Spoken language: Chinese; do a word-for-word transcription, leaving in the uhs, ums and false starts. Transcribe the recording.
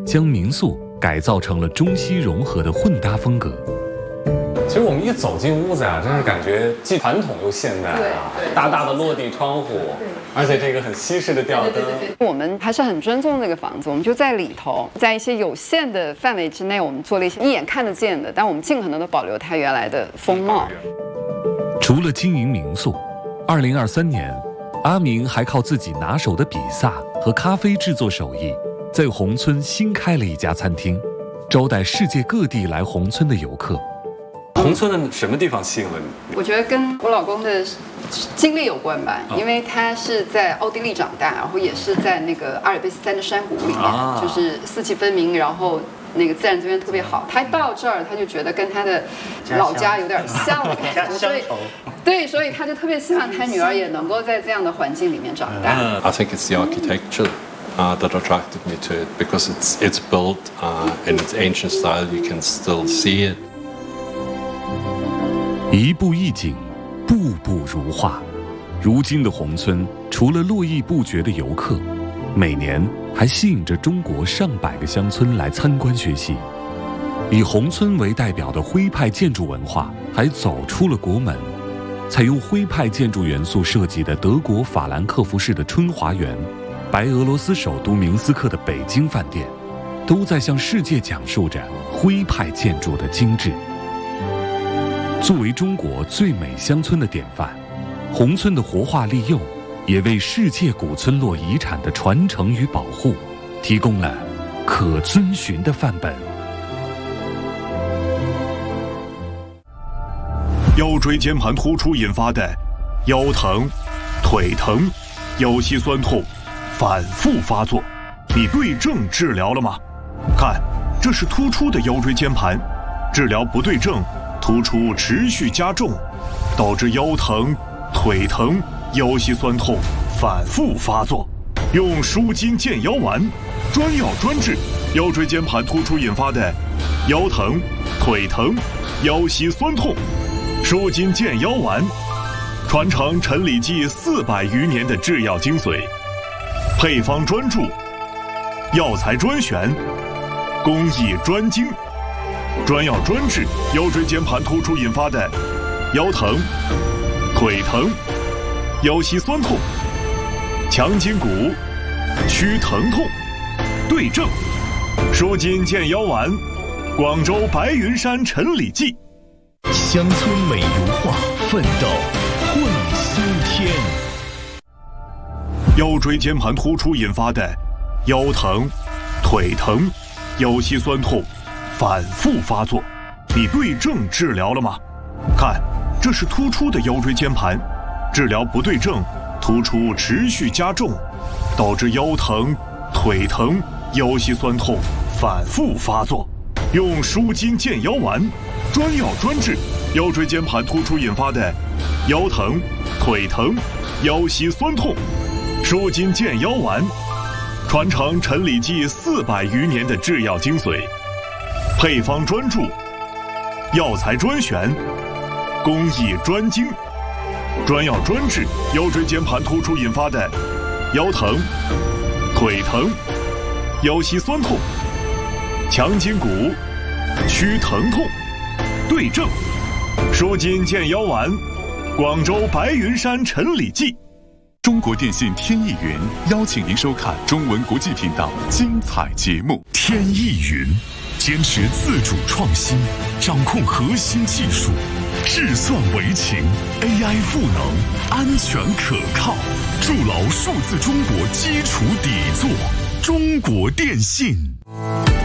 将民宿改造成了中西融合的混搭风格。 其实我们一走进屋子啊，真是感觉既传统又现代啊！大大的落地窗户，而且这个很西式的吊灯。 对对对对，我们还是很尊重这个房子，我们就在里头，在一些有限的范围之内，我们做了一些一眼看得见的，但我们尽可能的保留它原来的风貌。 除了经营民宿，二零二三年，阿明还靠自己拿手的比萨和咖啡制作手艺，在宏村新开了一家餐厅，招待世界各地来宏村的游客。 宏村的什么地方吸引了你？ 我觉得跟我老公的经历有关吧，因为他是在奥地利长大，然后也是在那个阿尔卑斯山的山谷里面，啊、就是四季分明，然后那个自然资源特别好。他到这儿，他就觉得跟他的老家有点像的感觉，所以对，所以他就特别希望他女儿也能够在这样的环境里面长大。 I think it's the architecture uh, that attracted me to it because it's it's built uh, in its ancient style. You can still see it. 一步一景，步步如画。如今的宏村，除了络绎不绝的游客，每年还吸引着中国上百个乡村来参观学习。以宏村为代表的徽派建筑文化还走出了国门。采用徽派建筑元素设计的德国法兰克福市的春华园，白俄罗斯首都明斯克的北京饭店，都在向世界讲述着徽派建筑的精致。作为中国最美乡村的典范，宏村的活化利用，也为世界古村落遗产的传承与保护提供了可遵循的范本。 腰椎间盘突出引发的腰疼、腿疼、腰膝酸痛反复发作，你对症治疗了吗？看，这是突出的腰椎间盘，治疗不对症，突出持续加重，导致腰疼、腿疼、腰膝酸痛反复发作。用舒筋健腰丸，专药专治腰椎间盘突出引发的腰疼、腿疼、腰膝酸痛。舒筋健腰丸，传承陈李济四百余年的制药精髓，配方专注，药材专选，工艺专精，专药专治腰椎间盘突出引发的腰疼、腿疼、腰膝酸痛，强筋骨，祛疼痛，对症。舒筋健腰丸，广州白云山陈李济。 乡村美如画，奋斗会新天。 腰椎间盘突出引发的腰疼、腿疼、腰膝酸痛反复发作，你对症治疗了吗？看，这是突出的腰椎间盘，治疗不对症，突出持续加重，导致腰疼、腿疼、腰膝酸痛反复发作。用舒筋健腰丸，专药专治腰椎间盘突出引发的腰疼、腿疼、腰膝酸痛。舒筋健腰丸，传承陈李济四百余年的制药精髓，配方专注，药材专选，工艺专精，专药专治腰椎间盘突出引发的腰疼、腿疼、腰膝酸痛，强筋骨，祛疼痛，对症。舒筋健腰丸，广州白云山陈李济。 中国电信天翼云邀请您收看中文国际频道精彩节目。 天翼云坚持自主创新，掌控核心技术，智算为情 ，A I 赋能，安全可靠，筑牢数字中国基础底座。中国电信。